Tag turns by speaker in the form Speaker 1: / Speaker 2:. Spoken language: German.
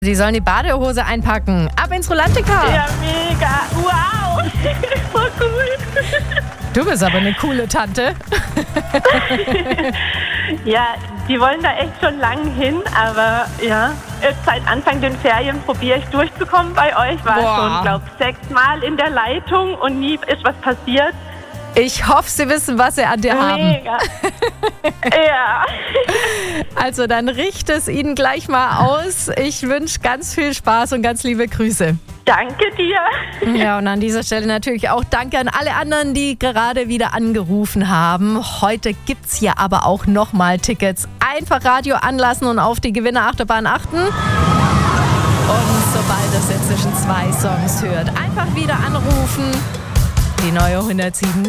Speaker 1: Sie sollen die Badehose einpacken. Ab ins Rolantica.
Speaker 2: Ja, mega. Wow. Voll cool.
Speaker 1: Du bist aber eine coole Tante.
Speaker 2: Ja, die wollen da echt schon lang hin, aber ja, jetzt seit Anfang den Ferien probiere ich durchzukommen bei euch. War schon, glaube ich, 6 Mal in der Leitung und nie ist was passiert.
Speaker 1: Ich hoffe, Sie wissen, was Sie an dir haben.
Speaker 2: Mega. Ja.
Speaker 1: Also dann richte es Ihnen gleich mal aus. Ich wünsche ganz viel Spaß und ganz liebe Grüße.
Speaker 2: Danke dir.
Speaker 1: Ja, und an dieser Stelle natürlich auch danke an alle anderen, die gerade wieder angerufen haben. Heute gibt es hier aber auch nochmal Tickets. Einfach Radio anlassen und auf die Gewinnerachterbahn achten. Und sobald es jetzt zwischen 2 Songs hört, einfach wieder anrufen. Die neue 107.